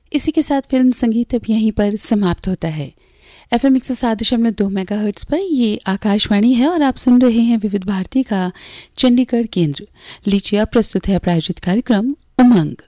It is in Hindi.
इसी के साथ फिल्म संगीत अब यहीं पर समाप्त होता है। FM 107.2 मेगाहर्ट्ज पर ये आकाशवाणी है और आप सुन रहे हैं विविध भारती का चंडीगढ़ केंद्र। लीजिए अब प्रस्तुत है प्रायोजित कार्यक्रम उमंग।